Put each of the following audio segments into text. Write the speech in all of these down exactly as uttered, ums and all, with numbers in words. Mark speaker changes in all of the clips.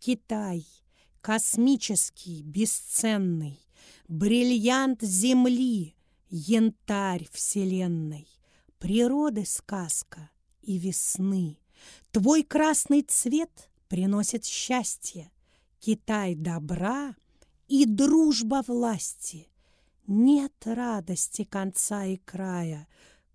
Speaker 1: Китай, космический, бесценный, бриллиант Земли, янтарь Вселенной, природы сказка и весны. Твой красный цвет приносит счастье, Китай добра и дружба власти. Нет радости конца и края,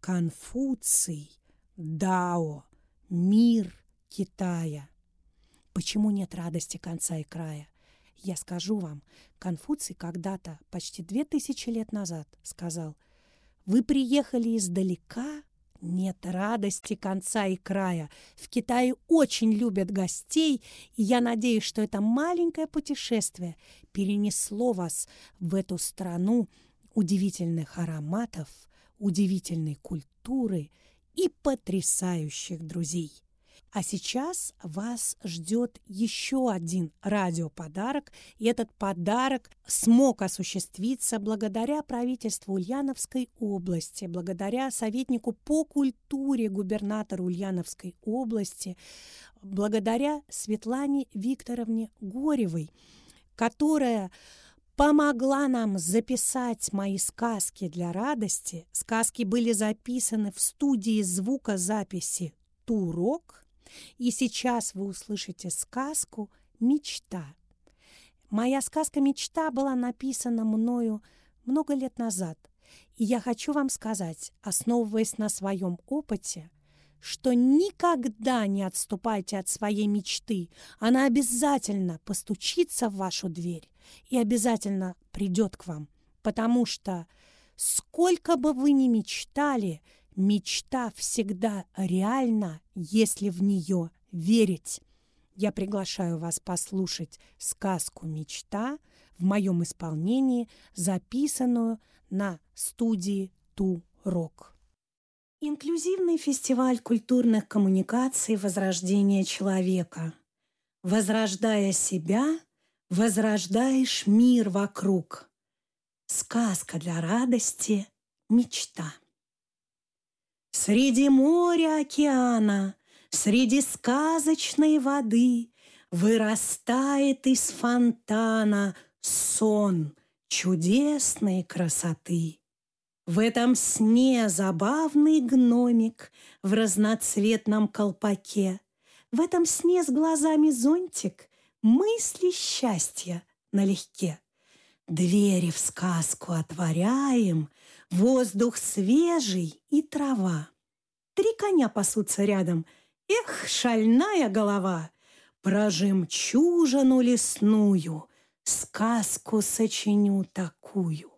Speaker 1: Конфуций, Дао, мир Китая. Почему нет радости конца и края? Я скажу вам, Конфуций когда-то, почти две тысячи лет назад, сказал: «Вы приехали издалека, нет радости конца и края. В Китае очень любят гостей, и я надеюсь, что это маленькое путешествие перенесло вас в эту страну удивительных ароматов, удивительной культуры и потрясающих друзей». А сейчас вас ждет еще один радиоподарок, и этот подарок смог осуществиться благодаря правительству Ульяновской области, благодаря советнику по культуре губернатора Ульяновской области, благодаря Светлане Викторовне Горевой, которая помогла нам записать мои сказки для радости. Сказки были записаны в студии звукозаписи «Турок». И сейчас вы услышите сказку «Мечта». Моя сказка «Мечта» была написана мною много лет назад. И я хочу вам сказать, основываясь на своем опыте, что никогда не отступайте от своей мечты. Она обязательно постучится в вашу дверь и обязательно придет к вам. Потому что сколько бы вы ни мечтали, мечта всегда реальна, если в нее верить. Я приглашаю вас послушать сказку «Мечта» в моем исполнении, записанную на студии «Турок». Инклюзивный фестиваль культурных коммуникаций возрождения человека. Возрождая себя, возрождаешь мир вокруг. Сказка для радости «Мечта». Среди моря, океана, среди сказочной воды вырастает из фонтана сон чудесной красоты. В этом сне забавный гномик в разноцветном колпаке, в этом сне с глазами зонтик, мысли счастья налегке. Двери в сказку отворяем, воздух свежий и трава. Три коня пасутся рядом, эх, шальная голова! Про жемчужину лесную сказку сочиню такую.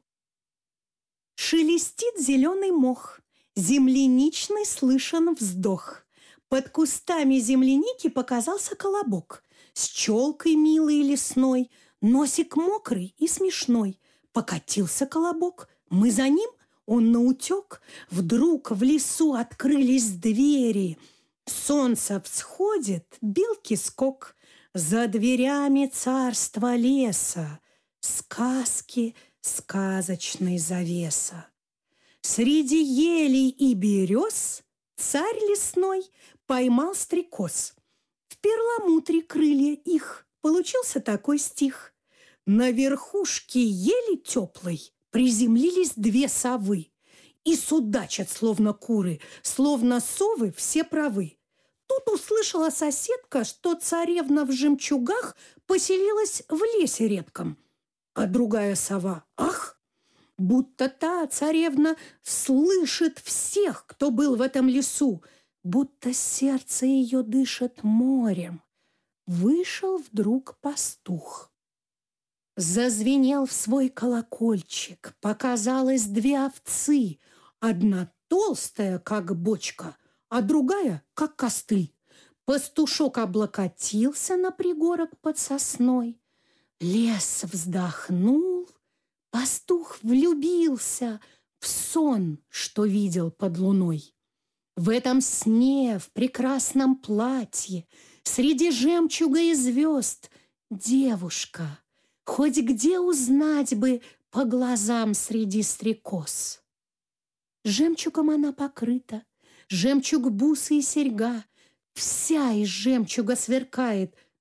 Speaker 1: Шелестит зеленый мох, земляничный слышен вздох. Под кустами земляники показался колобок с челкой милой лесной, носик мокрый и смешной. Покатился колобок, мы за ним, он наутек. Вдруг в лесу открылись двери. Солнце всходит, белки скок. За дверями царство леса, сказки сказочной завеса. Среди елей и берез царь лесной поймал стрекоз. В перламутре крылья их получился такой стих. На верхушке ели теплой приземлились две совы и судачат, словно куры, словно совы, все правы. Тут услышала соседка, что царевна в жемчугах поселилась в лесе редком. А другая сова: ах, будто та царевна слышит всех, кто был в этом лесу, будто сердце ее дышит морем. Вышел вдруг пастух. Зазвенел в свой колокольчик, показалось две овцы, одна толстая, как бочка, а другая, как костыль. Пастушок облокотился на пригорок под сосной. Лес вздохнул, пастух влюбился в сон, что видел под луной. В этом сне, в прекрасном платье, среди жемчуга и звезд, девушка, хоть где узнать бы по глазам среди стрекоз. Жемчугом она покрыта, жемчуг бусы и серьга, вся из жемчуга сверкает,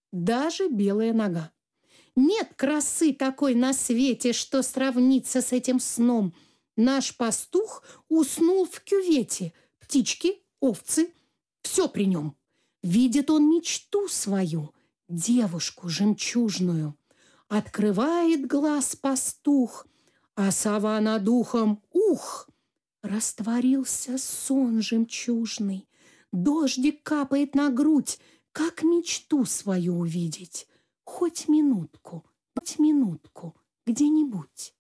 Speaker 1: даже белая нога. Нет красы такой на свете, что сравнится с этим сном. Наш пастух уснул в кювете. Птички, овцы, все при нем. Видит он мечту свою, девушку жемчужную. Открывает глаз пастух, а сова над ухом — ух! Растворился сон жемчужный. Дождик капает на грудь, как мечту свою увидеть. Хоть минутку, хоть минутку, где-нибудь.